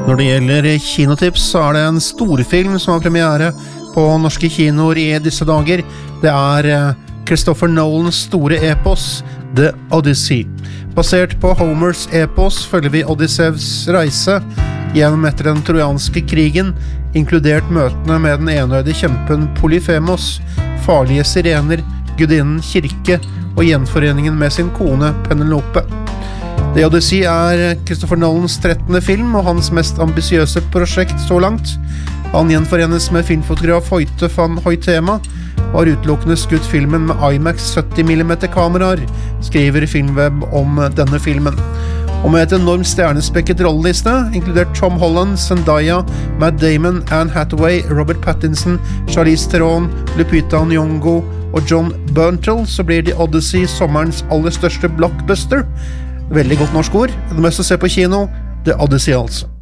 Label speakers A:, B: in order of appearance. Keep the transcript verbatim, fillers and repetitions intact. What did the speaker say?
A: Når det gjelder kinotips, så er det en storfilm som har premiere på norske kinoer i disse dager. Det er Christopher Nolans store epos, The Odyssey. Basert på Homers epos følger vi Odysseus reise gjennom etter den trojanske krigen, inkludert møtene med den enøyde kjempen Polyphemos, farlige sirener, gudinnen Kirke og gjenforeningen med sin kone Penelope. The Odyssey er Christopher Nolans trettende film og hans mest ambisiøse prosjekt så langt. Han gjenforenes med filmfotograf Hoyte van Hoytema og har utelukkende skutt filmen med IMAX sytti millimeter kameraer, skriver Filmweb om denne filmen. Og med et enormt stjernespekket rolleliste, inkludert Tom Holland, Zendaya, Matt Damon, Anne Hathaway, Robert Pattinson, Charlize Theron, Lupita Nyong'o og John Bernthal, så blir The Odyssey sommerens aller største blockbuster. Veldig godt norsk ord. Det meste å se på kino, The Odyssey altså.